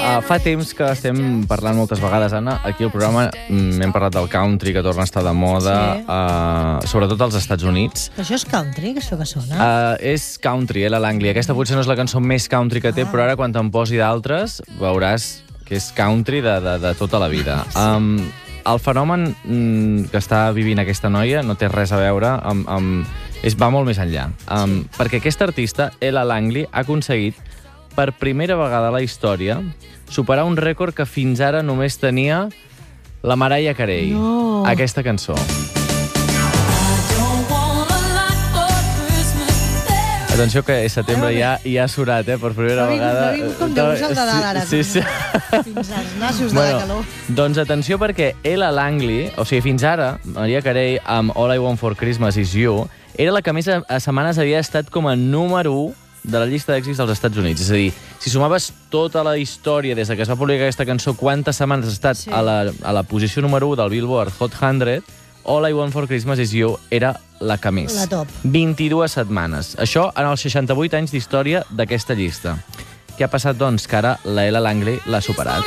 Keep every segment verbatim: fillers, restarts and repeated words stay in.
Uh, fa temps que estem parlant moltes vegades, Anna, aquí al programa mm, hem parlat del country, que torna a estar de moda, Sí. uh, sobretot als Estats Units. Però això és country, que això que sona? Uh, és country, eh, la Langley. Aquesta potser no és la cançó més country que té, Ah. però ara quan te'n posi d'altres veuràs que és country de, de, de tota la vida. Um, el fenomen mm, que està vivint aquesta noia no té res a veure amb... amb és, va molt més enllà. Um, sí. Perquè aquesta artista, Ella Langley, ha aconseguit per primera vegada a la història superar un rècord que fins ara només tenia la Mariah Carey. No. Aquesta cançó. Atenció que a setembre ja, ja ha surat, eh, per primera No vinc- vegada. no vinc com de gust al Nadal, ara. Sí, sí. Fins als nassos de Bueno, la calor. doncs atenció perquè Ella Langley, o sigui, fins ara, Mariah Carey amb All I Want for Christmas Is You, era la que més a, a setmanes havia estat com a número u de la llista d'èxits dels Estats Units. És a dir, si sumaves tota la història des de que es va publicar aquesta cançó, quantes setmanes ha estat Sí. a, la, a la posició número u del Billboard Hot cent, All I Want for Christmas Is You era la que més. La top. vint-i-dues setmanes. Això en els seixanta-vuit anys d'història d'aquesta llista. Què ha passat, doncs? Que ara la Ella Langley l'ha superat.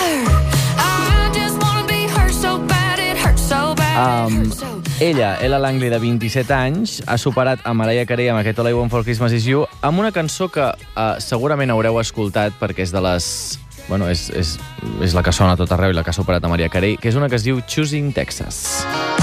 Um, ella, Ella Langley, de vint-i-set anys, ha superat a Mariah Carey amb aquest All I Want for Christmas Is You amb una cançó que uh, segurament haureu escoltat perquè és de les... Bueno, és, és, és la que sona a tot arreu i la que ha superat a Mariah Carey, que és una que es diu Choosing Texas.